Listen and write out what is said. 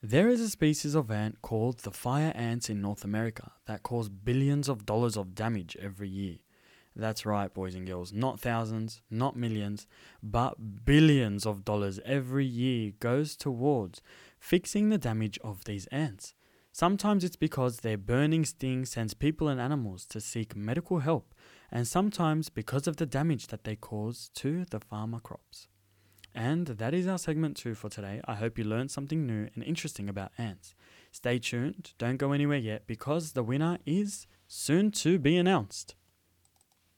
There is a species of ant called the fire ants in North America that cause billions of dollars of damage every year. That's right, boys and girls, not thousands, not millions, but billions of dollars every year goes towards fixing the damage of these ants. Sometimes it's because their burning sting sends people and animals to seek medical help, and sometimes because of the damage that they cause to the farmer crops. And that is our segment 2 for today. I hope you learned something new and interesting about ants. Stay tuned, don't go anywhere yet because the winner is soon to be announced.